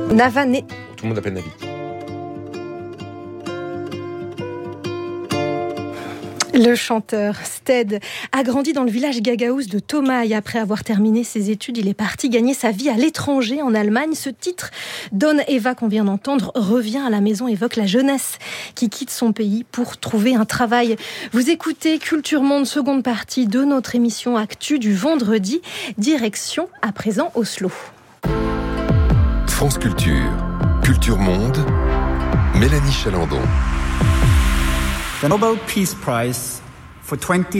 Navané. Tout le monde appelle Navi. Le chanteur Stead a grandi dans le village Gaghaus de Tomaï. Après avoir terminé ses études, il est parti gagner sa vie à l'étranger, en Allemagne. Ce titre, Don Eva, qu'on vient d'entendre, revient à la maison, évoque la jeunesse qui quitte son pays pour trouver un travail. Vous écoutez Culture Monde, seconde partie de notre émission Actu du vendredi. Direction à présent Oslo. France Culture, Culture Monde, Mélanie Chalandon. The Nobel Peace Prize for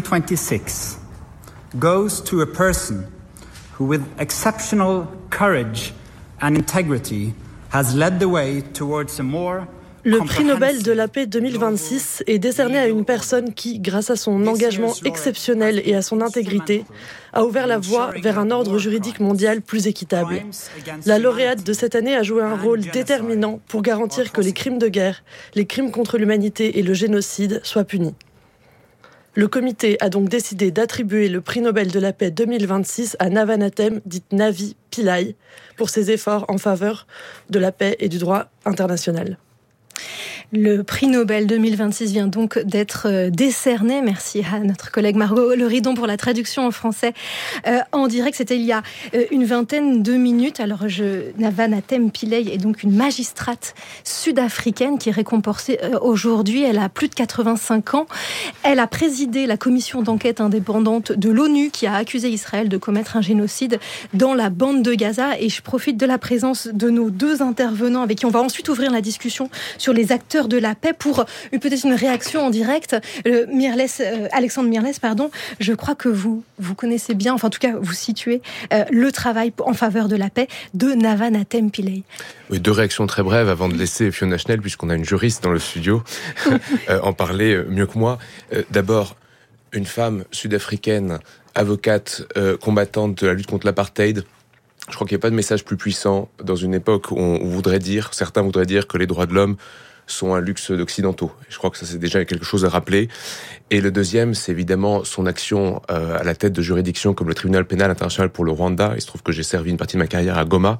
2026 goes to a person who, with exceptional courage and integrity, has led the way towards a more. Le prix Nobel de la paix 2026 est décerné à une personne qui, grâce à son engagement exceptionnel et à son intégrité, a ouvert la voie vers un ordre juridique mondial plus équitable. La lauréate de cette année a joué un rôle déterminant pour garantir que les crimes de guerre, les crimes contre l'humanité et le génocide soient punis. Le comité a donc décidé d'attribuer le prix Nobel de la paix 2026 à Navanathem, dite Navi Pillai, pour ses efforts en faveur de la paix et du droit international. Le prix Nobel 2026 vient donc d'être décerné. Merci à notre collègue Margot Leridon pour la traduction en français en direct. C'était il y a une vingtaine de minutes. Alors, Navanathem Pillai est donc une magistrate sud-africaine qui est récompensée aujourd'hui. Elle a plus de 85 ans. Elle a présidé la commission d'enquête indépendante de l'ONU qui a accusé Israël de commettre un génocide dans la bande de Gaza. Et je profite de la présence de nos deux intervenants avec qui on va ensuite ouvrir la discussion sur les acteurs de la paix pour peut-être une réaction en direct. Alexandre Mirles, je crois que vous connaissez bien, enfin en tout cas vous situez le travail en faveur de la paix de Navanathem Pillai. Oui, deux réactions très brèves avant de laisser Fiona Schnell, puisqu'on a une juriste dans le studio, en parler mieux que moi. D'abord, une femme sud-africaine, avocate, combattante de la lutte contre l'apartheid. Je crois qu'il n'y a pas de message plus puissant dans une époque où certains voudraient dire que les droits de l'homme sont un luxe d'occidentaux. Je crois que ça, c'est déjà quelque chose à rappeler. Et le deuxième, c'est évidemment son action à la tête de juridictions comme le tribunal pénal international pour le Rwanda. Il se trouve que j'ai servi une partie de ma carrière à Goma.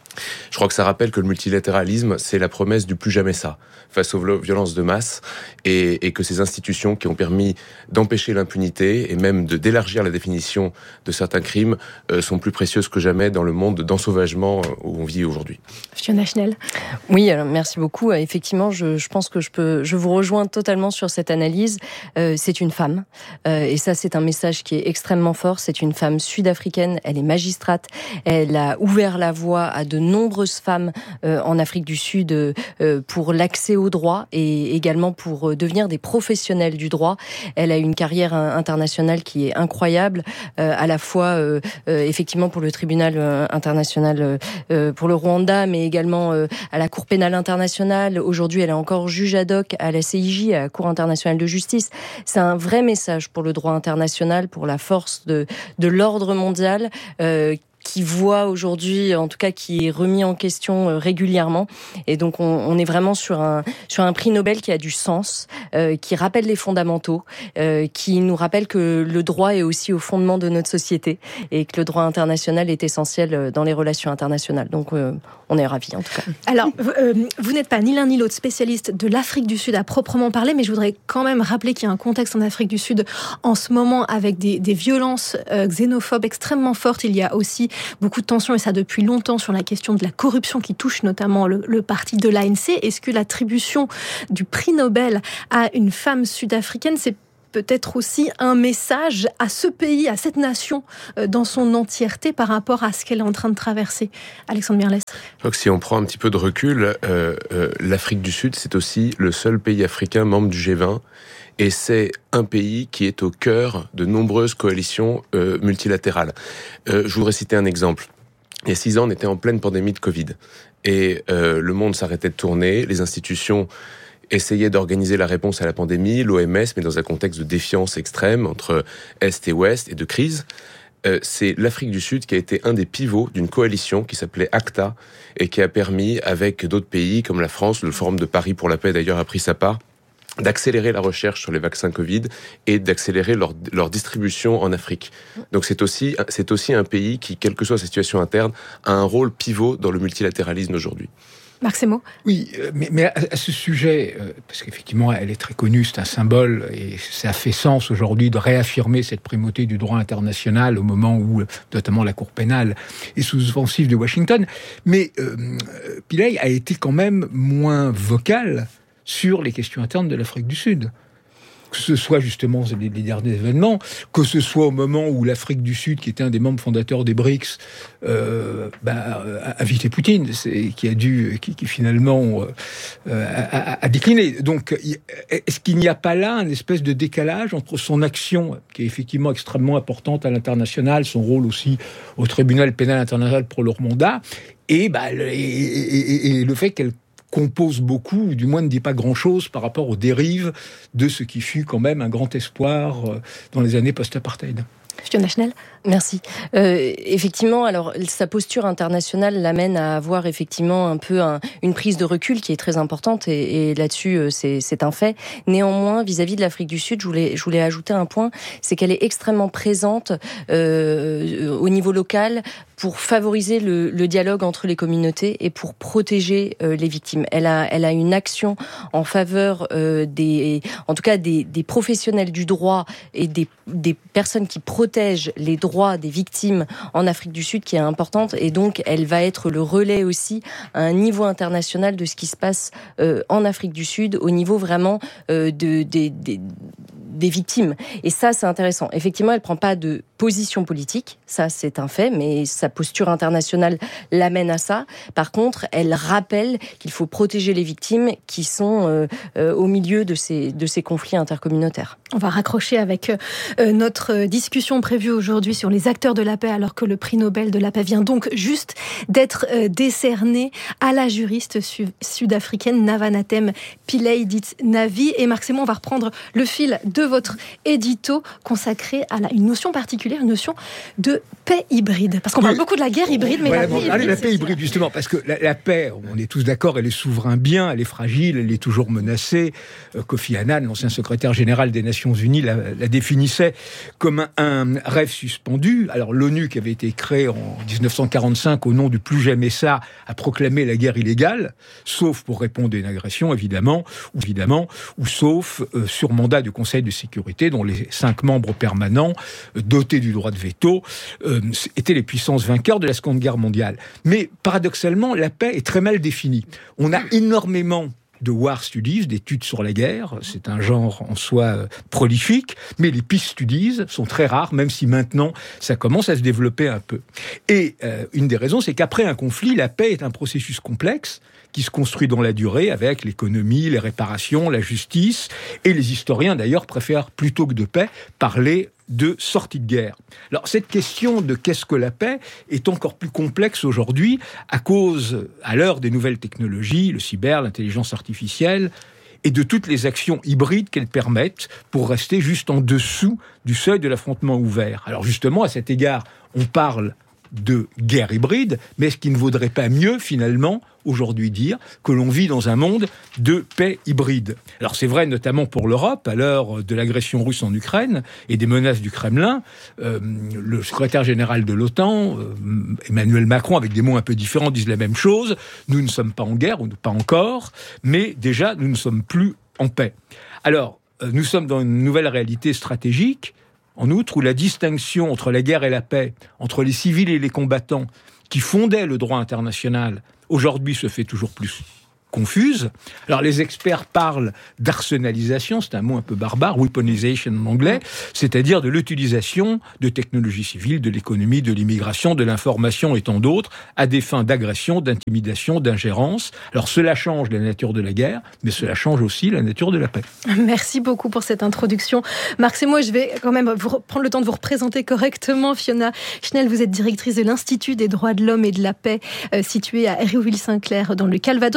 Je crois que ça rappelle que le multilatéralisme, c'est la promesse du plus jamais ça, face aux violences de masse, et que ces institutions qui ont permis d'empêcher l'impunité et même d'élargir la définition de certains crimes sont plus précieuses que jamais dans le monde d'ensauvagement où on vit aujourd'hui. Fiona Schnell. Oui, alors merci beaucoup. Effectivement, je pense que je vous rejoins totalement sur cette analyse. C'est une femme, et ça c'est un message qui est extrêmement fort. C'est une femme sud-africaine, elle est magistrate, elle a ouvert la voie à de nombreuses femmes en Afrique du Sud pour l'accès au droit et également pour devenir des professionnels du droit. Elle a une carrière internationale qui est incroyable, à la fois effectivement pour le tribunal international pour le Rwanda, mais également à la Cour pénale internationale. Aujourd'hui, elle est encore juge ad hoc à la CIJ, à la Cour internationale de justice. C'est un vrai message pour le droit international, pour la force de l'ordre mondial, qui voit aujourd'hui, en tout cas qui est remis en question régulièrement. Et donc on est vraiment sur un prix Nobel qui a du sens, qui rappelle les fondamentaux, qui nous rappelle que le droit est aussi au fondement de notre société et que le droit international est essentiel dans les relations internationales. Donc on est ravis en tout cas. Alors vous n'êtes pas ni l'un ni l'autre spécialiste de l'Afrique du Sud à proprement parler, mais je voudrais quand même rappeler qu'il y a un contexte en Afrique du Sud en ce moment avec des violences xénophobes extrêmement fortes. Il y a aussi beaucoup de tensions, et ça depuis longtemps, sur la question de la corruption qui touche notamment le parti de l'ANC. Est-ce que l'attribution du prix Nobel à une femme sud-africaine, c'est peut-être aussi un message à ce pays, à cette nation, dans son entièreté par rapport à ce qu'elle est en train de traverser? Alexandre Mirles. Je crois que si on prend un petit peu de recul, l'Afrique du Sud, c'est aussi le seul pays africain membre du G20. Et c'est un pays qui est au cœur de nombreuses coalitions multilatérales. Je voudrais citer un exemple. Il y a 6 ans, on était en pleine pandémie de Covid. Et le monde s'arrêtait de tourner, les institutions essayaient d'organiser la réponse à la pandémie, l'OMS, mais dans un contexte de défiance extrême entre Est et Ouest et de crise. C'est l'Afrique du Sud qui a été un des pivots d'une coalition qui s'appelait ACTA et qui a permis, avec d'autres pays comme la France, le Forum de Paris pour la paix d'ailleurs a pris sa part, d'accélérer la recherche sur les vaccins Covid et d'accélérer leur distribution en Afrique. Donc c'est aussi un pays qui, quelle que soit sa situation interne, a un rôle pivot dans le multilatéralisme aujourd'hui. Marc Semo. Oui, mais à ce sujet, parce qu'effectivement, elle est très connue, c'est un symbole, et ça fait sens aujourd'hui de réaffirmer cette primauté du droit international au moment où, notamment, la Cour pénale est sous offensive de Washington. Mais Pillay a été quand même moins vocal sur les questions internes de l'Afrique du Sud. Que ce soit justement les derniers événements, que ce soit au moment où l'Afrique du Sud, qui était un des membres fondateurs des BRICS, a invité Poutine, qui finalement a décliné. Donc, est-ce qu'il n'y a pas là un espèce de décalage entre son action, qui est effectivement extrêmement importante à l'international, son rôle aussi au tribunal pénal international pour leur mandat, et le fait qu'elle compose beaucoup, ou du moins ne dit pas grand-chose par rapport aux dérives de ce qui fut quand même un grand espoir dans les années post-apartheid. Fiona Schnell. Merci. Effectivement, alors sa posture internationale l'amène à avoir effectivement un peu une prise de recul qui est très importante et là-dessus c'est un fait. Néanmoins, vis-à-vis de l'Afrique du Sud, je voulais ajouter un point, c'est qu'elle est extrêmement présente au niveau local pour favoriser le dialogue entre les communautés et pour protéger les victimes. Elle a une action en faveur des professionnels du droit et des personnes qui protègent les droits des victimes en Afrique du Sud qui est importante, et donc elle va être le relais aussi à un niveau international de ce qui se passe en Afrique du Sud au niveau vraiment des victimes. Et ça, c'est intéressant. Effectivement, elle prend pas de position politique, ça c'est un fait, mais sa posture internationale l'amène à ça. Par contre, elle rappelle qu'il faut protéger les victimes qui sont au milieu de ces conflits intercommunautaires. On va raccrocher avec notre discussion prévue aujourd'hui sur les acteurs de la paix, alors que le prix Nobel de la paix vient donc juste d'être décerné à la juriste sud-africaine Navanathem Pillay, dite Navi. Et Marc Semo, on va reprendre le fil de votre édito consacré à une notion particulière, une notion de paix hybride. Parce qu'on parle beaucoup de la guerre hybride, mais la paix hybride, justement, parce que la paix, on est tous d'accord, elle est souverain bien, elle est fragile, elle est toujours menacée. Kofi Annan, l'ancien secrétaire général des Nations Unies, la définissait comme un rêve suspendu. Alors l'ONU, qui avait été créée en 1945 au nom du Plus jamais ça, a proclamé la guerre illégale, sauf pour répondre à une agression, évidemment, ou sauf sur mandat du Conseil de sécurité, dont les 5 membres permanents, dotés du droit de veto, étaient les puissances vainqueurs de la Seconde Guerre mondiale. Mais paradoxalement, la paix est très mal définie. On a énormément de war studies, d'études sur la guerre, c'est un genre en soi prolifique, mais les peace studies sont très rares, même si maintenant ça commence à se développer un peu. Et une des raisons, c'est qu'après un conflit, la paix est un processus complexe qui se construit dans la durée avec l'économie, les réparations, la justice, et les historiens d'ailleurs préfèrent, plutôt que de paix, parler de sortie de guerre. Alors cette question de qu'est-ce que la paix est encore plus complexe aujourd'hui à l'heure des nouvelles technologies, le cyber, l'intelligence artificielle, et de toutes les actions hybrides qu'elles permettent pour rester juste en dessous du seuil de l'affrontement ouvert. Alors justement, à cet égard, on parle de guerre hybride, mais est-ce qu'il ne vaudrait pas mieux, finalement, aujourd'hui dire que l'on vit dans un monde de paix hybride? Alors c'est vrai notamment pour l'Europe, à l'heure de l'agression russe en Ukraine et des menaces du Kremlin. Le secrétaire général de l'OTAN, Emmanuel Macron, avec des mots un peu différents, disent la même chose. Nous ne sommes pas en guerre, ou pas encore, mais déjà nous ne sommes plus en paix. Alors, nous sommes dans une nouvelle réalité stratégique, en outre, où la distinction entre la guerre et la paix, entre les civils et les combattants, qui fondaient le droit international, aujourd'hui se fait toujours plus confuse. Alors les experts parlent d'arsenalisation, c'est un mot un peu barbare, weaponization en anglais, c'est-à-dire de l'utilisation de technologies civiles, de l'économie, de l'immigration, de l'information et tant d'autres, à des fins d'agression, d'intimidation, d'ingérence. Alors cela change la nature de la guerre, mais cela change aussi la nature de la paix. Merci beaucoup pour cette introduction. Marc Semo, je vais quand même prendre le temps de vous représenter correctement. Fiona Schnell, vous êtes directrice de l'Institut des droits de l'homme et de la paix, situé à Hérouville-Saint-Clair, dans le Calvados.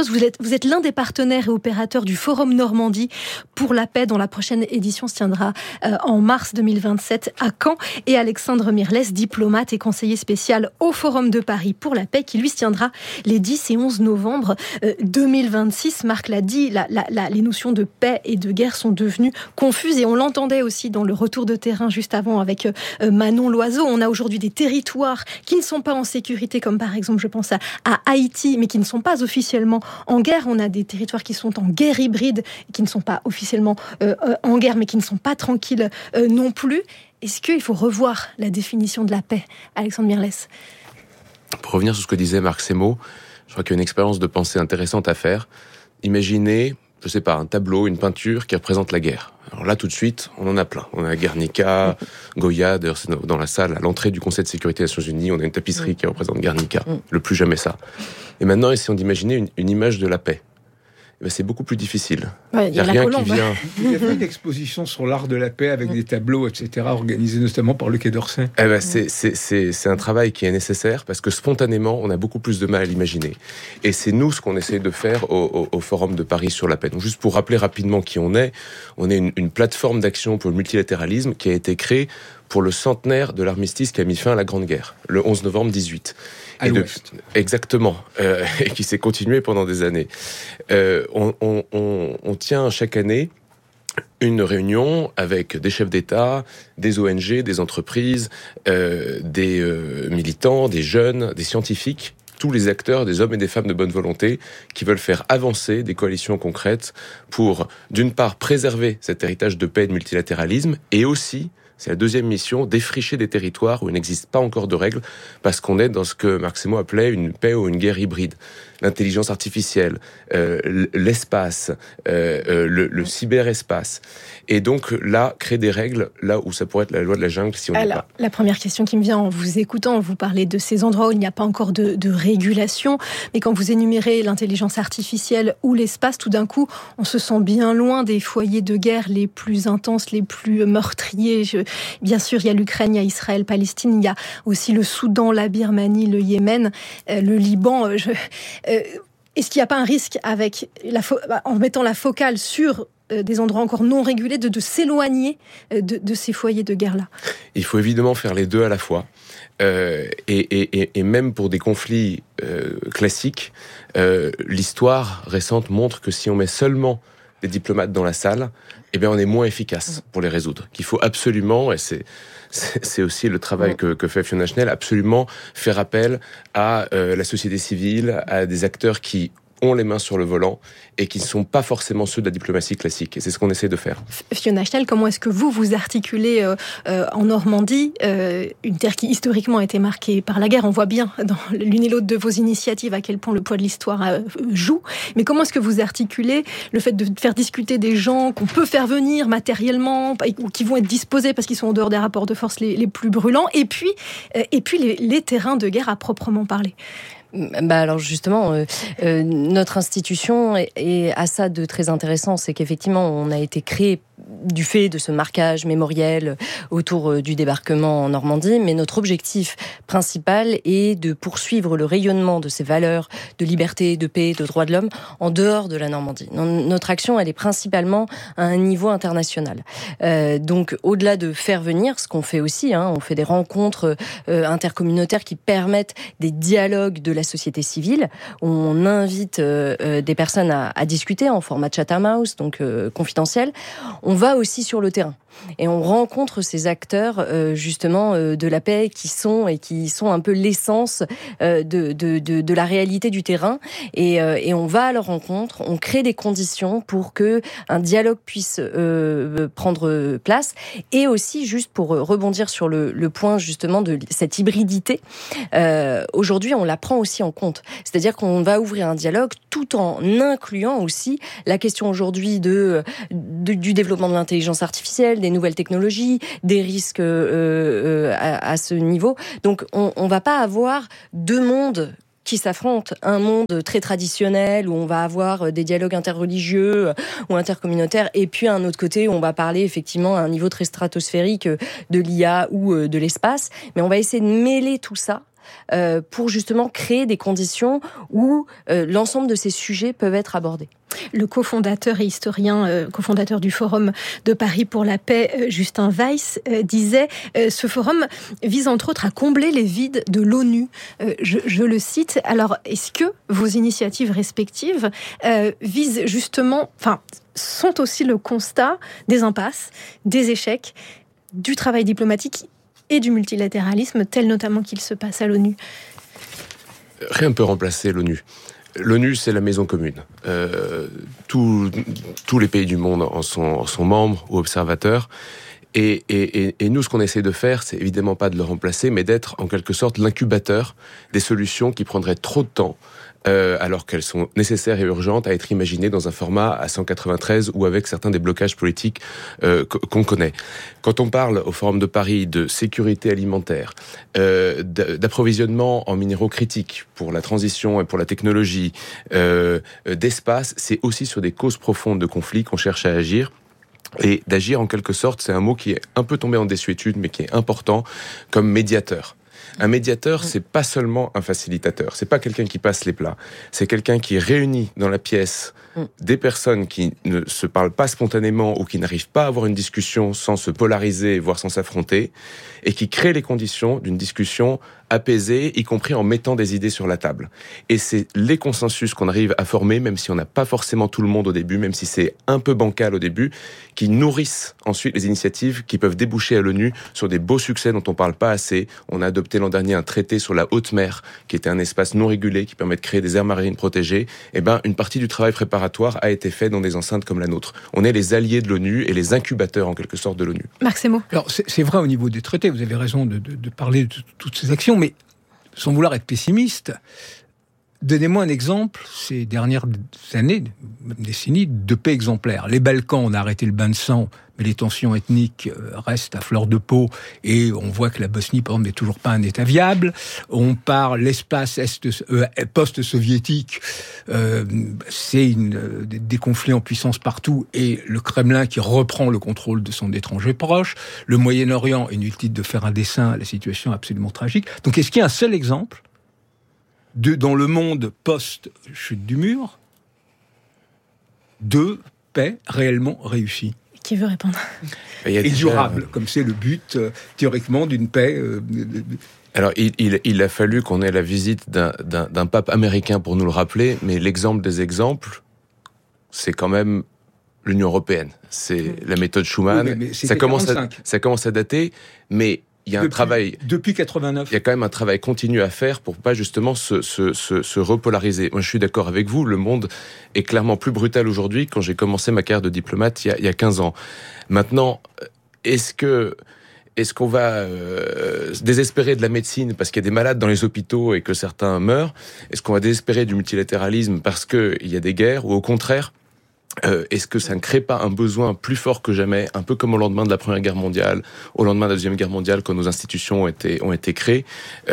Vous êtes l'un des partenaires et opérateurs du Forum Normandie pour la paix, dont la prochaine édition se tiendra en mars 2027 à Caen. Et Alexandre Mirlès, diplomate et conseiller spécial au Forum de Paris pour la paix, qui lui se tiendra les 10 et 11 novembre 2026. Marc l'a dit, les notions de paix et de guerre sont devenues confuses, et on l'entendait aussi dans le retour de terrain juste avant avec Manon Loiseau. On a aujourd'hui des territoires qui ne sont pas en sécurité, comme par exemple, je pense à Haïti, mais qui ne sont pas officiellement en guerre. On a des territoires qui sont en guerre hybride, qui ne sont pas officiellement en guerre, mais qui ne sont pas tranquilles non plus. Est-ce qu'il faut revoir la définition de la paix, Alexandre Mirlès ? Pour revenir sur ce que disait Marc Semo, je crois qu'il y a une expérience de pensée intéressante à faire. Imaginez, je sais pas, un tableau, une peinture qui représente la guerre. Alors là, tout de suite, on en a plein. On a Guernica, Goya, d'ailleurs c'est dans la salle, à l'entrée du Conseil de sécurité des Nations Unies, on a une tapisserie qui représente Guernica. Le plus jamais ça. Et maintenant, essayons d'imaginer une image de la paix. C'est beaucoup plus difficile. Ouais, il n'y a rien qui vient. Il y a fait une exposition sur l'art de la paix avec des tableaux, etc., organisés notamment par le Quai d'Orsay. C'est un travail qui est nécessaire parce que spontanément, on a beaucoup plus de mal à l'imaginer. Et c'est nous ce qu'on essaie de faire au Forum de Paris sur la paix. Donc juste pour rappeler rapidement qui on est une plateforme d'action pour le multilatéralisme qui a été créée pour le centenaire de l'armistice qui a mis fin à la Grande Guerre, le 11 novembre 18. Exactement, et qui s'est continué pendant des années. On tient chaque année une réunion avec des chefs d'État, des ONG, des entreprises, des militants, des jeunes, des scientifiques, tous les acteurs, des hommes et des femmes de bonne volonté qui veulent faire avancer des coalitions concrètes pour, d'une part, préserver cet héritage de paix et de multilatéralisme, et aussi, c'est la deuxième mission, défricher des territoires où il n'existe pas encore de règles, parce qu'on est dans ce que Marc Semo appelait une paix ou une guerre hybride. L'intelligence artificielle, l'espace, le cyberespace. Et donc là, créer des règles là où ça pourrait être la loi de la jungle si on n'est pas. La première question qui me vient en vous écoutant, vous parlez de ces endroits où il n'y a pas encore de régulation, mais quand vous énumérez l'intelligence artificielle ou l'espace, tout d'un coup, on se sent bien loin des foyers de guerre les plus intenses, les plus meurtriers. Bien sûr, il y a l'Ukraine, il y a Israël, Palestine, il y a aussi le Soudan, la Birmanie, le Yémen, le Liban. Est-ce qu'il n'y a pas un risque avec en mettant la focale sur des endroits encore non régulés de s'éloigner de ces foyers de guerre-là ? Il faut évidemment faire les deux à la fois. Et même pour des conflits classiques, l'histoire récente montre que si on met seulement des diplomates dans la salle, eh bien on est moins efficace pour les résoudre. Qu'il faut absolument, et c'est aussi le travail que fait Fiona Schnell, absolument faire appel à la société civile, à des acteurs qui ont les mains sur le volant et qui ne sont pas forcément ceux de la diplomatie classique. Et c'est ce qu'on essaie de faire. Fiona Schnell, comment est-ce que vous articulez en Normandie, une terre qui historiquement a été marquée par la guerre? On voit bien dans l'une et l'autre de vos initiatives à quel point le poids de l'histoire joue. Mais comment est-ce que vous articulez le fait de faire discuter des gens qu'on peut faire venir matériellement ou qui vont être disposés parce qu'ils sont en dehors des rapports de force les plus brûlants, et puis les terrains de guerre à proprement parler? Alors justement, notre institution a ça de très intéressant, c'est qu'effectivement on a été créé du fait de ce marquage mémoriel autour du débarquement en Normandie, mais notre objectif principal est de poursuivre le rayonnement de ces valeurs de liberté, de paix, de droits de l'homme en dehors de la Normandie. Notre action, elle est principalement à un niveau international. Donc au-delà de faire venir, ce qu'on fait aussi, on fait des rencontres intercommunautaires qui permettent des dialogues de la société civile. On invite des personnes à discuter en format Chatham House, donc confidentiel. On va aussi sur le terrain et on rencontre ces acteurs justement de la paix qui sont un peu l'essence de la réalité du terrain, et on va à leur rencontre, on crée des conditions pour que un dialogue puisse prendre place, et aussi juste pour rebondir sur le point justement de cette hybridité, aujourd'hui on la prend aussi en compte, c'est-à-dire qu'on va ouvrir un dialogue tout en incluant aussi la question aujourd'hui du développement de l'intelligence artificielle, des nouvelles technologies, des risques à ce niveau. Donc on va pas avoir deux mondes qui s'affrontent, un monde très traditionnel où on va avoir des dialogues interreligieux ou intercommunautaires, et puis un autre côté où on va parler effectivement à un niveau très stratosphérique de l'IA ou de l'espace, mais on va essayer de mêler tout ça pour justement créer des conditions où l'ensemble de ces sujets peuvent être abordés. Le cofondateur et historien, cofondateur du Forum de Paris pour la paix, Justin Weiss, disait « Ce forum vise entre autres à combler les vides de l'ONU ». Je le cite. Alors, est-ce que vos initiatives respectives visent justement, sont aussi le constat des impasses, des échecs, du travail diplomatique et du multilatéralisme, tel notamment qu'il se passe à l'ONU ? Rien ne peut remplacer l'ONU. L'ONU, c'est la maison commune. Tous les pays du monde en sont membres ou observateurs. Et nous, ce qu'on essaie de faire, c'est évidemment pas de le remplacer, mais d'être en quelque sorte l'incubateur des solutions qui prendraient trop de temps, alors qu'elles sont nécessaires et urgentes à être imaginées dans un format à 193 ou avec certains des blocages politiques qu'on connaît. Quand on parle au Forum de Paris de sécurité alimentaire, d'approvisionnement en minéraux critiques pour la transition et pour la technologie, d'espace, c'est aussi sur des causes profondes de conflits qu'on cherche à agir. Et d'agir en quelque sorte, c'est un mot qui est un peu tombé en désuétude, mais qui est important comme médiateur. Un médiateur, c'est pas seulement un facilitateur, c'est pas quelqu'un qui passe les plats, c'est quelqu'un qui réunit dans la pièce des personnes qui ne se parlent pas spontanément ou qui n'arrivent pas à avoir une discussion sans se polariser, voire sans s'affronter, et qui crée les conditions d'une discussion apaisée, y compris en mettant des idées sur la table. Et c'est les consensus qu'on arrive à former, même si on n'a pas forcément tout le monde au début, même si c'est un peu bancal au début, qui nourrissent ensuite les initiatives qui peuvent déboucher à l'ONU sur des beaux succès dont on parle pas assez. On a adopté l'an dernier un traité sur la haute mer, qui était un espace non régulé, qui permet de créer des aires marines protégées. Une partie du travail préparatoire a été fait dans des enceintes comme la nôtre. On est les alliés de l'ONU et les incubateurs, en quelque sorte, de l'ONU. Marc Semo. Alors, c'est vrai au niveau des traités, vous avez raison de parler de toutes ces actions, mais sans vouloir être pessimiste, donnez-moi un exemple, ces dernières années, même décennies, de paix exemplaire. Les Balkans, on a arrêté le bain de sang, mais les tensions ethniques restent à fleur de peau, et on voit que la Bosnie, par exemple, n'est toujours pas un État viable. On parle l'espace post-soviétique, c'est des conflits en puissance partout, et le Kremlin qui reprend le contrôle de son étranger proche. Le Moyen-Orient, inutile de faire un dessin, la situation est absolument tragique. Donc, est-ce qu'il y a un seul exemple dans le monde post-chute du mur, de paix réellement réussie? Qui veut répondre? Et durable, comme c'est le but, théoriquement, d'une paix. Alors, il a fallu qu'on ait la visite d'un pape américain pour nous le rappeler, mais l'exemple des exemples, c'est quand même l'Union européenne. C'est la méthode Schuman. Oui, mais ça commence à dater, mais il y a un travail. Depuis 89. Il y a quand même un travail continu à faire pour pas justement se repolariser. Moi, je suis d'accord avec vous. Le monde est clairement plus brutal aujourd'hui quand j'ai commencé ma carrière de diplomate il y a 15 ans. Maintenant, est-ce qu'on va désespérer de la médecine parce qu'il y a des malades dans les hôpitaux et que certains meurent? Est-ce qu'on va désespérer du multilatéralisme parce qu'il y a des guerres? Ou au contraire, est-ce que ça ne crée pas un besoin plus fort que jamais, un peu comme au lendemain de la Première Guerre mondiale, au lendemain de la Deuxième Guerre mondiale, quand nos institutions ont été créées,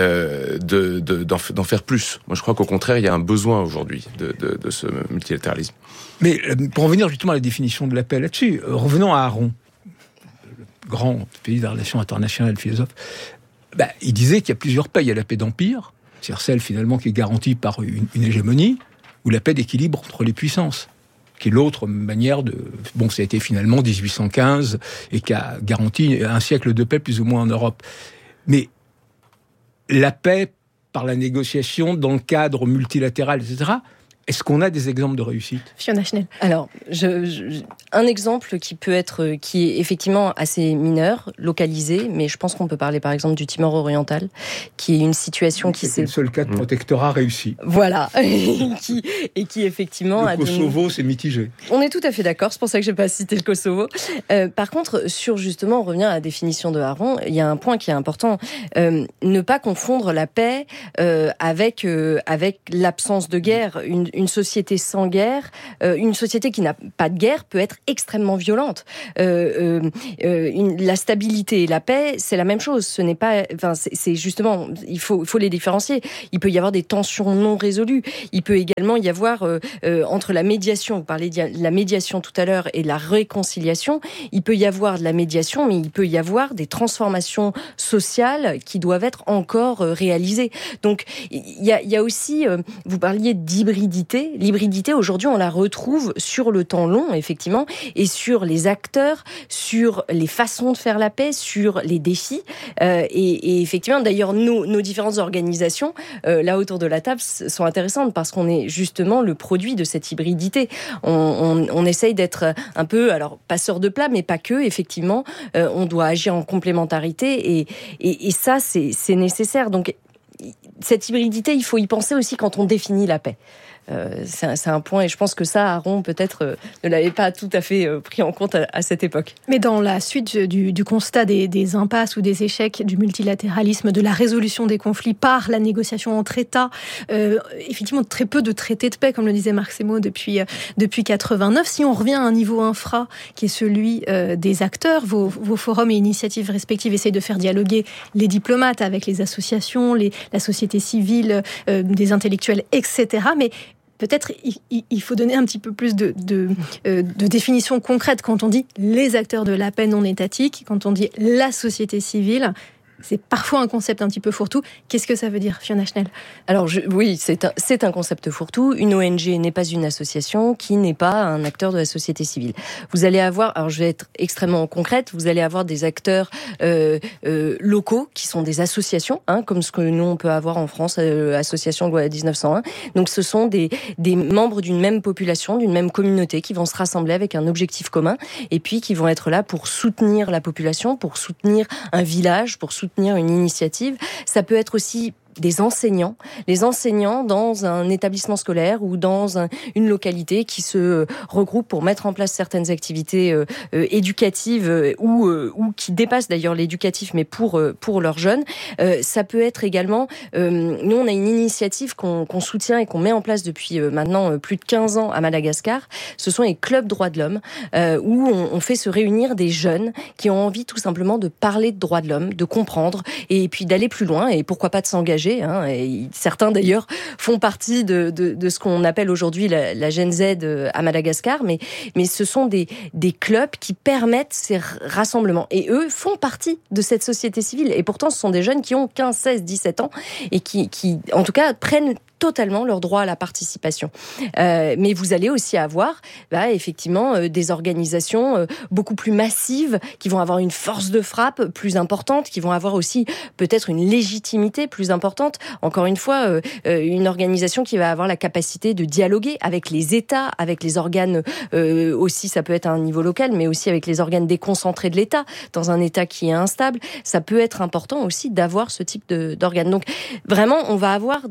d'en faire plus? Moi, je crois qu'au contraire, il y a un besoin aujourd'hui de ce multilatéralisme. Mais pour en venir justement à la définition de la paix là-dessus, revenons à Aron, le grand pays de la relation internationale, philosophe. Il disait qu'il y a plusieurs paix. Il y a la paix d'empire, c'est-à-dire celle finalement qui est garantie par une hégémonie, ou la paix d'équilibre entre les puissances, qui est l'autre manière de... Bon, ça a été finalement 1815 et qui a garanti un siècle de paix plus ou moins en Europe. Mais la paix par la négociation dans le cadre multilatéral, etc., est-ce qu'on a des exemples de réussite? Fiona Schnell. Alors, un exemple qui est effectivement assez mineur, localisé, mais je pense qu'on peut parler par exemple du Timor oriental, qui est une situation qui c'est le seul cas de protectorat réussi. Voilà, et qui effectivement le Kosovo, c'est mitigé. On est tout à fait d'accord, c'est pour ça que j'ai pas cité le Kosovo. Par contre, on revient à la définition de Aron, il y a un point qui est important, ne pas confondre la paix avec l'absence de guerre. une société sans guerre, une société qui n'a pas de guerre peut être extrêmement violente. La stabilité et la paix, c'est la même chose. Ce n'est pas, c'est justement, il faut les différencier. Il peut y avoir des tensions non résolues. Il peut également y avoir entre la médiation, vous parlez de la médiation tout à l'heure, et la réconciliation, il peut y avoir de la médiation, mais il peut y avoir des transformations sociales qui doivent être encore réalisées. Donc, il y a aussi, vous parliez d'hybridité. L'hybridité, aujourd'hui, on la retrouve sur le temps long, effectivement, et sur les acteurs, sur les façons de faire la paix, sur les défis. Et effectivement, d'ailleurs, nos différentes organisations, là autour de la table, sont intéressantes parce qu'on est justement le produit de cette hybridité. On essaye d'être un peu, alors passeur de plat, mais pas que. Effectivement, on doit agir en complémentarité et ça, c'est nécessaire. Donc, cette hybridité, il faut y penser aussi quand on définit la paix. C'est un point, et je pense que ça, Aaron, peut-être, ne l'avait pas tout à fait pris en compte à cette époque. Mais dans la suite du constat des impasses ou des échecs du multilatéralisme, de la résolution des conflits par la négociation entre États, effectivement, très peu de traités de paix, comme le disait Marc Semo depuis 89. Si on revient à un niveau infra, qui est celui des acteurs, vos forums et initiatives respectives essayent de faire dialoguer les diplomates avec les associations, la société civile, des intellectuels, etc. Mais peut-être il faut donner un petit peu plus de définition concrète quand on dit les acteurs de la paix non étatiques, quand on dit la société civile. C'est parfois un concept un petit peu fourre-tout. Qu'est-ce que ça veut dire, Fiona Schnell ? Alors, oui, c'est un concept fourre-tout. Une ONG n'est pas une association qui n'est pas un acteur de la société civile. Vous allez avoir, alors je vais être extrêmement concrète, vous allez avoir des acteurs locaux qui sont des associations, comme ce que nous on peut avoir en France, association loi 1901. Donc, ce sont des membres d'une même population, d'une même communauté qui vont se rassembler avec un objectif commun et puis qui vont être là pour soutenir la population, pour soutenir un village, pour soutenir une initiative. Ça peut être aussi des enseignants, les enseignants dans un établissement scolaire ou dans une localité qui se regroupent pour mettre en place certaines activités éducatives ou qui dépassent d'ailleurs l'éducatif, mais pour leurs jeunes. Ça peut être également, nous on a une initiative qu'on soutient et qu'on met en place depuis maintenant plus de 15 ans à Madagascar. Ce sont les clubs droits de l'homme où on fait se réunir des jeunes qui ont envie tout simplement de parler de droits de l'homme, de comprendre et puis d'aller plus loin et pourquoi pas de s'engager. Et certains d'ailleurs font partie de ce qu'on appelle aujourd'hui la Gen Z à Madagascar, mais ce sont des clubs qui permettent ces rassemblements et eux font partie de cette société civile et pourtant ce sont des jeunes qui ont 15, 16, 17 ans et qui en tout cas prennent totalement leur droit à la participation. Mais vous allez aussi avoir effectivement des organisations beaucoup plus massives qui vont avoir une force de frappe plus importante, qui vont avoir aussi peut-être une légitimité plus importante. Encore une fois, une organisation qui va avoir la capacité de dialoguer avec les États, avec les organes aussi, ça peut être à un niveau local, mais aussi avec les organes déconcentrés de l'État, dans un État qui est instable. Ça peut être important aussi d'avoir ce type d'organes. Donc vraiment, on va avoir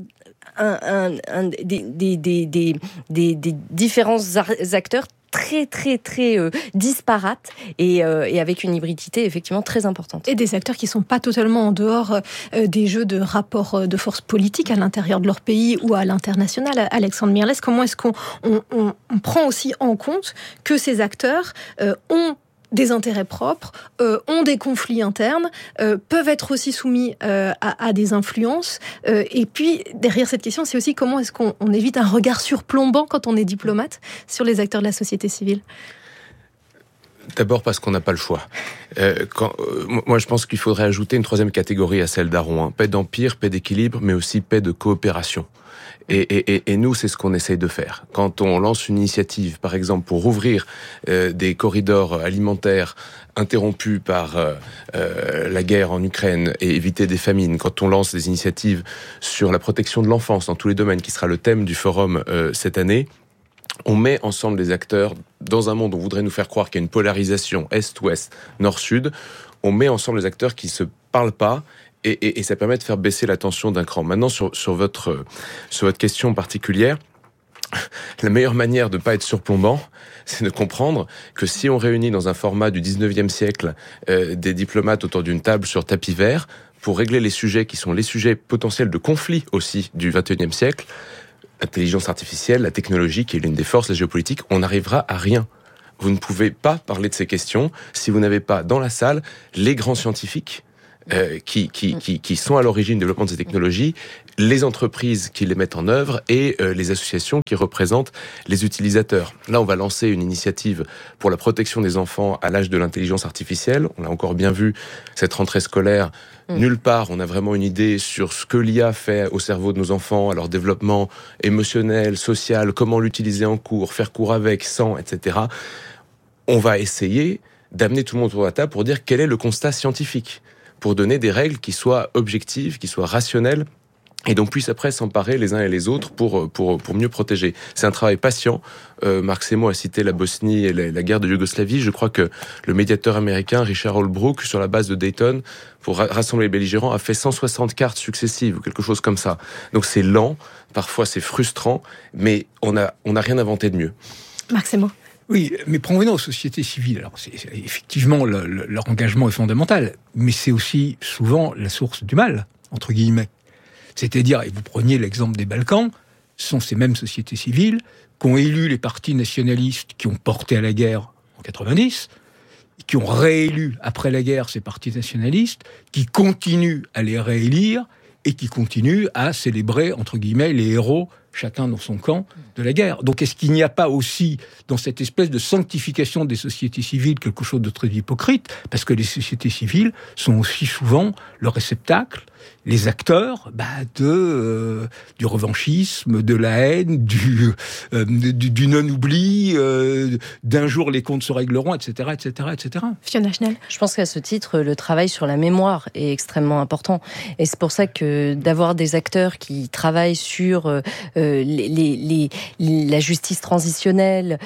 des différents acteurs très très très disparates et avec une hybridité effectivement très importante. Et des acteurs qui sont pas totalement en dehors des jeux de rapports de force politique à l'intérieur de leur pays ou à l'international. Alexandre Mirlès, comment est-ce qu'on prend aussi en compte que ces acteurs ont des intérêts propres, ont des conflits internes, peuvent être aussi soumis à des influences. Et puis, derrière cette question, c'est aussi comment est-ce qu'on évite un regard surplombant quand on est diplomate sur les acteurs de la société civile ? D'abord parce qu'on n'a pas le choix. Moi, je pense qu'il faudrait ajouter une troisième catégorie à celle d'Aaron. Paix d'empire, paix d'équilibre, mais aussi paix de coopération. Et nous, c'est ce qu'on essaye de faire. Quand on lance une initiative, par exemple, pour ouvrir des corridors alimentaires interrompus par la guerre en Ukraine et éviter des famines, quand on lance des initiatives sur la protection de l'enfance dans tous les domaines, qui sera le thème du forum cette année, on met ensemble des acteurs dans un monde où on voudrait nous faire croire qu'il y a une polarisation Est-Ouest, Nord-Sud. On met ensemble les acteurs qui se parlent pas et ça permet de faire baisser la tension d'un cran. Maintenant, sur votre question particulière, la meilleure manière de ne pas être surplombant, c'est de comprendre que si on réunit dans un format du 19e siècle des diplomates autour d'une table sur tapis vert pour régler les sujets qui sont les sujets potentiels de conflit aussi du 21e siècle, l'intelligence artificielle, la technologie, qui est l'une des forces de la géopolitique, on n'arrivera à rien. Vous ne pouvez pas parler de ces questions si vous n'avez pas dans la salle les grands scientifiques qui sont à l'origine du développement de ces technologies, les entreprises qui les mettent en œuvre et les associations qui représentent les utilisateurs. Là, on va lancer une initiative pour la protection des enfants à l'âge de l'intelligence artificielle. On l'a encore bien vu cette rentrée scolaire. Nulle part, on a vraiment une idée sur ce que l'IA fait au cerveau de nos enfants, à leur développement émotionnel, social, comment l'utiliser en cours, faire cours avec, sans, etc. On va essayer d'amener tout le monde autour de la table pour dire quel est le constat scientifique, pour donner des règles qui soient objectives, qui soient rationnelles, et donc puissent après s'emparer les uns et les autres pour mieux protéger. C'est un travail patient. Marc Semo a cité la Bosnie et la guerre de Yougoslavie. Je crois que le médiateur américain Richard Holbrooke, sur la base de Dayton, pour rassembler les belligérants, a fait 160 cartes successives ou quelque chose comme ça. Donc c'est lent, parfois c'est frustrant, mais on n'a rien inventé de mieux. Marc Semo. Oui, mais revenons aux sociétés civiles. Alors, effectivement, leur engagement est fondamental, mais c'est aussi souvent la source du mal, entre guillemets. C'est-à-dire, et vous preniez l'exemple des Balkans, ce sont ces mêmes sociétés civiles qui ont élu les partis nationalistes qui ont porté à la guerre en 90, qui ont réélu après la guerre ces partis nationalistes, qui continuent à les réélire et qui continuent à célébrer, entre guillemets, les héros, chacun dans son camp, de la guerre. Donc est-ce qu'il n'y a pas aussi, dans cette espèce de sanctification des sociétés civiles, quelque chose de très hypocrite ? Parce que les sociétés civiles sont aussi souvent le réceptacle, les acteurs du revanchisme, de la haine, du non-oubli, d'un jour les comptes se régleront, etc., etc., etc. Fiona Schnell. Je pense qu'à ce titre, le travail sur la mémoire est extrêmement important. Et c'est pour ça que d'avoir des acteurs qui travaillent sur la justice transitionnelle,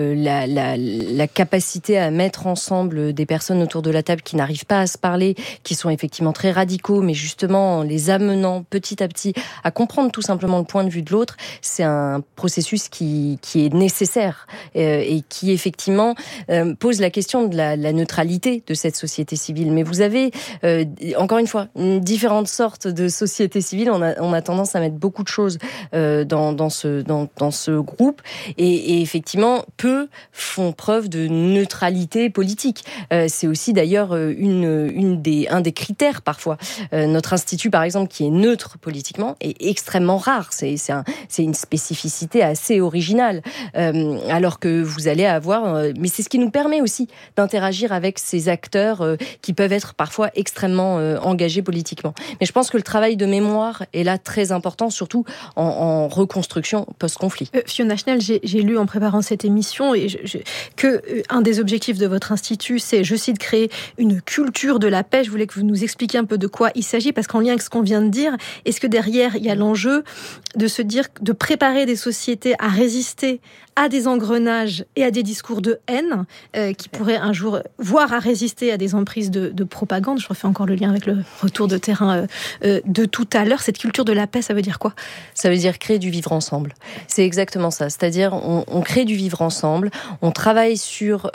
la capacité à mettre ensemble des personnes autour de la table qui n'arrivent pas à se parler, qui sont effectivement très radicaux, mais justement en les amenant petit à petit à comprendre tout simplement le point de vue de l'autre, c'est un processus qui est nécessaire et qui effectivement pose la question de la neutralité de cette société civile. Mais vous avez, encore une fois, différentes sortes de sociétés civiles. On a tendance à mettre beaucoup de choses dans ce groupe et effectivement, peu font preuve de neutralité politique. C'est aussi d'ailleurs un des critères parfois. Notre institut, par exemple, qui est neutre politiquement, est extrêmement rare. C'est une spécificité assez originale. Alors que vous allez avoir... mais c'est ce qui nous permet aussi d'interagir avec ces acteurs qui peuvent être parfois extrêmement engagés politiquement. Mais je pense que le travail de mémoire est là très important, surtout en reconstruction post-conflit. Fiona Schnell, j'ai lu en préparant cette émission que un des objectifs de votre institut, c'est, je cite, créer une culture de la paix. Je voulais que vous nous expliquiez un peu de quoi il s'agit, parce qu'en lien avec ce qu'on vient de dire, est-ce que derrière, il y a l'enjeu de se dire, de préparer des sociétés à résister à des engrenages et à des discours de haine qui pourraient un jour, voire à résister à des emprises de propagande. Je refais encore le lien avec le retour de terrain de tout à l'heure. Cette culture de la paix, ça veut dire quoi ? Ça veut dire créer du vivre ensemble. C'est exactement ça. C'est-à-dire, on crée du vivre ensemble, on travaille sur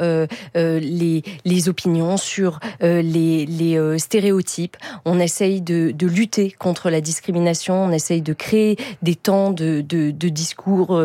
les opinions, sur les stéréotypes, on essaye de lutter contre la discrimination, on essaye de créer des temps de discours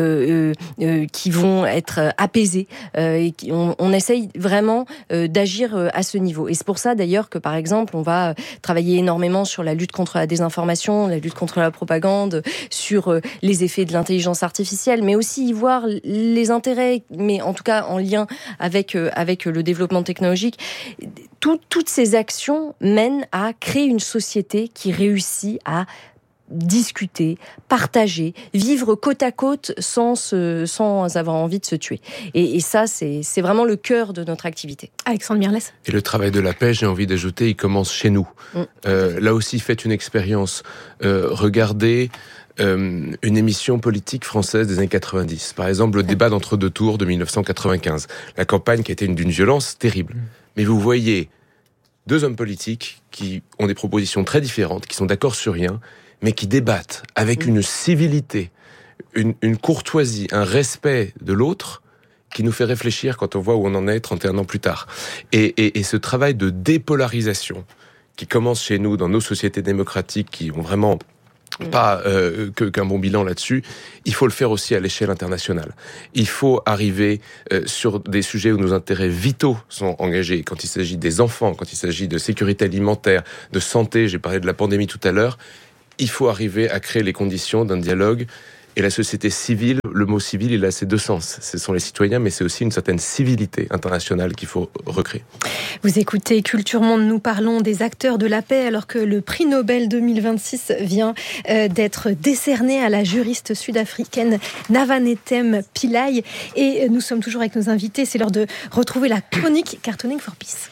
qui vont être apaisés. On essaye vraiment d'agir à ce niveau. Et c'est pour ça d'ailleurs que, par exemple, on va travailler énormément sur la lutte contre la désinformation, la lutte contre la propagande, sur les effets de l'intelligence artificielle, mais aussi y voir les intérêts, mais en tout cas en lien avec le développement technologique. Toutes ces actions mènent à créer une société qui réussit à discuter, partager, vivre côte à côte sans avoir envie de se tuer. Et ça, c'est vraiment le cœur de notre activité. Alexandre Mirlès. Et le travail de la paix, j'ai envie d'ajouter, il commence chez nous. Là aussi, faites une expérience. Regardez une émission politique française des années 90. Par exemple, le débat d'entre-deux tours de 1995. La campagne qui a été d'une violence terrible. Mais vous voyez deux hommes politiques qui ont des propositions très différentes, qui sont d'accord sur rien, mais qui débattent avec une civilité, une courtoisie, un respect de l'autre qui nous fait réfléchir quand on voit où on en est 31 ans plus tard. Et ce travail de dépolarisation qui commence chez nous, dans nos sociétés démocratiques qui ont vraiment pas qu'un bon bilan là-dessus. Il faut le faire aussi à l'échelle internationale. Il faut arriver sur des sujets où nos intérêts vitaux sont engagés. Quand il s'agit des enfants, quand il s'agit de sécurité alimentaire, de santé, j'ai parlé de la pandémie tout à l'heure, il faut arriver à créer les conditions d'un dialogue. Et la société civile, le mot civil, il a ses deux sens. Ce sont les citoyens, mais c'est aussi une certaine civilité internationale qu'il faut recréer. Vous écoutez Culture Monde, nous parlons des acteurs de la paix, alors que le prix Nobel 2026 vient d'être décerné à la juriste sud-africaine Navanethem Pillay. Et nous sommes toujours avec nos invités. C'est l'heure de retrouver la chronique Cartooning for Peace.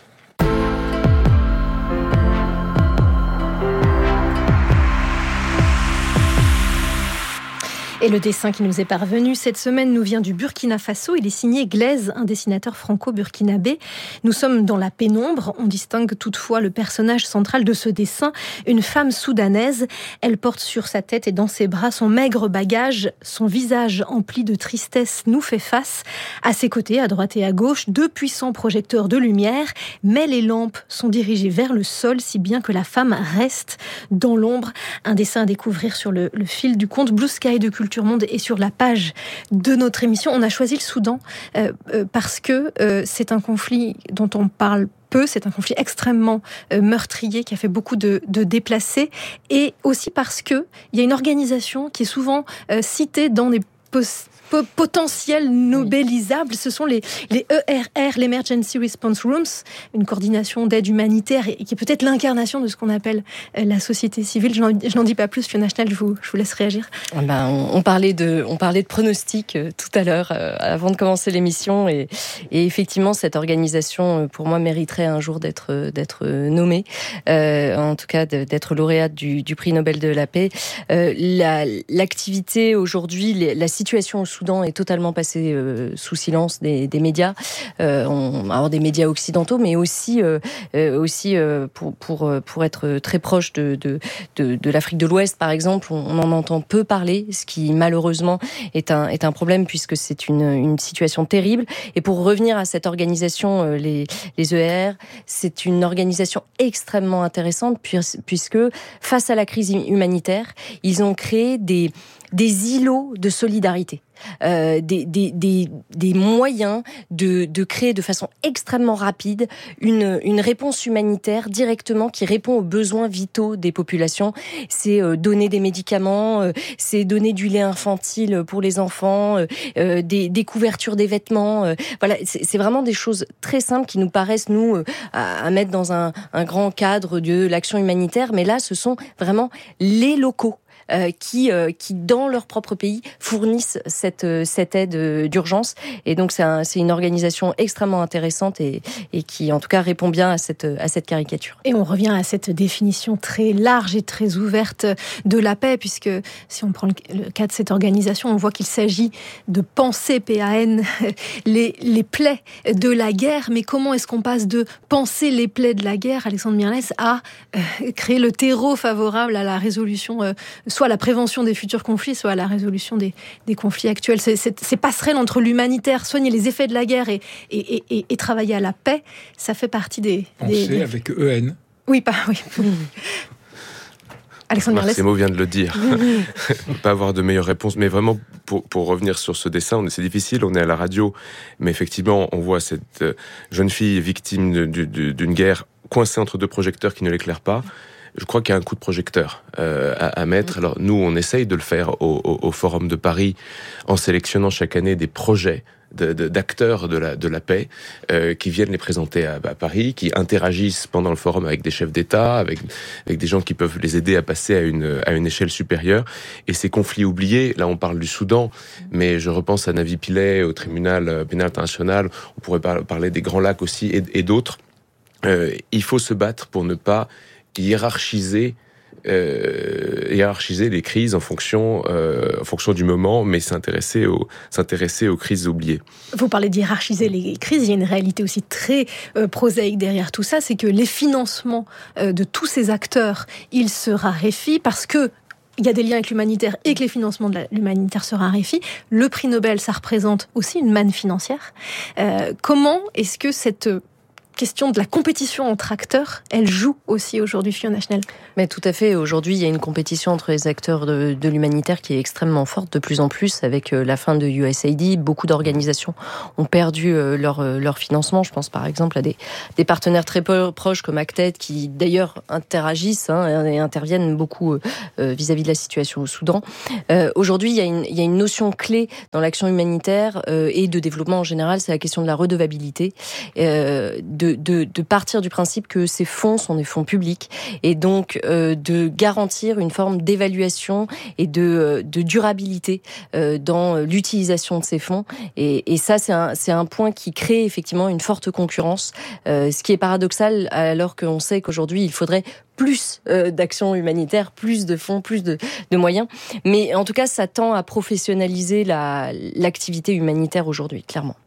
Et le dessin qui nous est parvenu cette semaine nous vient du Burkina Faso. Il est signé Glaise, un dessinateur franco-burkinabé. Nous sommes dans la pénombre. On distingue toutefois le personnage central de ce dessin, une femme soudanaise. Elle porte sur sa tête et dans ses bras son maigre bagage. Son visage empli de tristesse nous fait face. À ses côtés, à droite et à gauche, 2 puissants projecteurs de lumière. Mais les lampes sont dirigées vers le sol, si bien que la femme reste dans l'ombre. Un dessin à découvrir sur le fil du compte Blue Sky de Culture Monde et sur la page de notre émission. On a choisi le Soudan parce que c'est un conflit dont on parle peu, c'est un conflit extrêmement meurtrier qui a fait beaucoup de déplacés, et aussi parce que il y a une organisation qui est souvent citée dans des potentiels nobelisables, ce sont les ERR, l'Emergency Response Rooms, une coordination d'aide humanitaire et qui est peut-être l'incarnation de ce qu'on appelle la société civile. Je n'en dis pas plus, Fiona Schnell, je vous laisse réagir. On parlait de pronostics tout à l'heure, avant de commencer l'émission, et effectivement, cette organisation, pour moi, mériterait un jour d'être nommée, en tout cas d'être lauréate du prix Nobel de la paix. L'activité aujourd'hui, la situation au Soudan est totalement passée sous silence des médias, alors des médias occidentaux, mais aussi pour être très proche de l'Afrique de l'Ouest, par exemple, on en entend peu parler, ce qui malheureusement est un problème puisque c'est une situation terrible. Et pour revenir à cette organisation, les ERR, c'est une organisation extrêmement intéressante puisque face à la crise humanitaire, ils ont créé des îlots de solidarité. Des moyens de créer de façon extrêmement rapide une réponse humanitaire directement qui répond aux besoins vitaux des populations. C'est donner des médicaments, c'est donner du lait infantile pour les enfants, des couvertures des vêtements. Voilà, c'est vraiment des choses très simples qui nous paraissent, nous, à mettre dans un grand cadre de l'action humanitaire. Mais là, ce sont vraiment les locaux qui dans leur propre pays fournissent cette aide d'urgence, et donc c'est une organisation extrêmement intéressante et qui en tout cas répond bien à cette caricature. Et on revient à cette définition très large et très ouverte de la paix, puisque si on prend le cas de cette organisation, on voit qu'il s'agit de penser, PAN, les plaies de la guerre. Mais comment est-ce qu'on passe de penser les plaies de la guerre, Alexandre Mirlès, à créer le terreau favorable à la résolution, soit la prévention des futurs conflits, soit la résolution des conflits actuels. Ces passerelles entre l'humanitaire, soigner les effets de la guerre et travailler à la paix, ça fait partie des... Penser avec EN. Oui, oui. Alexandre Mirlès. Ces mots vient de le dire. On ne peut pas avoir de meilleure réponse. Mais vraiment, pour revenir sur ce dessin, c'est difficile, on est à la radio, mais effectivement, on voit cette jeune fille victime d'une guerre coincée entre 2 projecteurs qui ne l'éclairent pas. Je crois qu'il y a un coup de projecteur à mettre. Alors nous, on essaye de le faire au Forum de Paris en sélectionnant chaque année des projets d'acteurs de la paix qui viennent les présenter à Paris, qui interagissent pendant le forum avec des chefs d'État, avec des gens qui peuvent les aider à passer à une échelle supérieure. Et ces conflits oubliés, là on parle du Soudan, mais je repense à Navi Pillay, au tribunal pénal international, on pourrait parler des Grands Lacs aussi et d'autres. Il faut se battre pour ne pas hiérarchiser les crises en fonction du moment, mais s'intéresser aux crises oubliées. Vous parlez de hiérarchiser les crises, il y a une réalité aussi très prosaïque derrière tout ça, c'est que les financements de tous ces acteurs, ils se raréfient parce que il y a des liens avec l'humanitaire et que les financements de l'humanitaire se raréfient. Le prix Nobel, ça représente aussi une manne financière. Comment est-ce que cette question de la compétition entre acteurs, elle joue aussi aujourd'hui, Fiona Schnell. Mais tout à fait. Aujourd'hui, il y a une compétition entre les acteurs de l'humanitaire qui est extrêmement forte, de plus en plus, avec la fin de USAID. Beaucoup d'organisations ont perdu leur financement. Je pense par exemple à des partenaires très proches comme ACTED, qui d'ailleurs interagissent et interviennent beaucoup vis-à-vis de la situation au Soudan. Aujourd'hui, il y a une notion clé dans l'action humanitaire et de développement en général, c'est la question de la redevabilité, de partir du principe que ces fonds sont des fonds publics et donc de garantir une forme d'évaluation et de durabilité dans l'utilisation de ces fonds. Et ça, c'est un point qui crée effectivement une forte concurrence, ce qui est paradoxal alors qu'on sait qu'aujourd'hui, il faudrait plus d'actions humanitaires, plus de fonds, plus de moyens. Mais en tout cas, ça tend à professionnaliser l'activité humanitaire aujourd'hui, clairement.